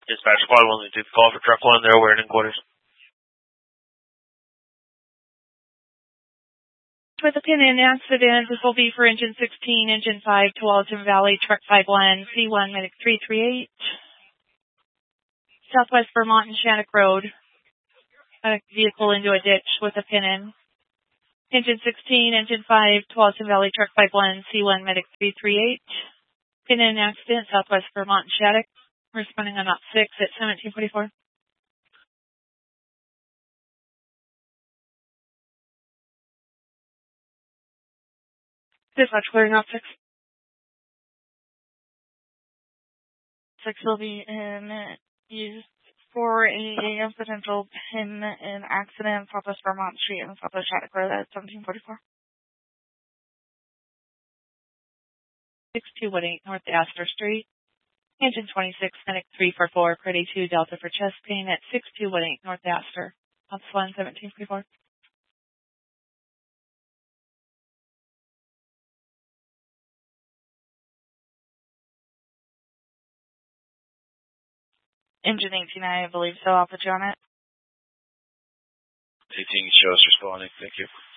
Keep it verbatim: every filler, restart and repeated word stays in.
Dispatch squad one two call for truck one. They're aware in quarters. With a pin in accident, this will be for engine sixteen, engine five, Tualatin Valley, truck five one, C one, medic three three eight. Southwest Vermont and Shattuck Road. A vehicle into a ditch with a pin in. Engine sixteen, engine five, Tualatin Valley, truck five one, C one, medic three three eight. Pin in accident, Southwest Vermont and Shattuck. Responding on op six at seventeen forty-four. Dispatch clearing op six. Six will be in used for a potential pin in accident, Southwest Vermont Street and Southwest Shattuck Road at seventeen forty-four. six two one eight North Astor Street. Engine twenty-six, medic three four four, Pretty two, Delta for chest pain at six two one eight North Astor. Ops one, seventeen forty-four. Engine eighteen, I believe so. I'll put you on it. eighteen shows responding. Thank you.